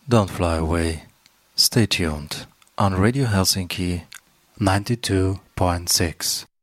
Don't fly away. Stay tuned on Radio Helsinki 92.6.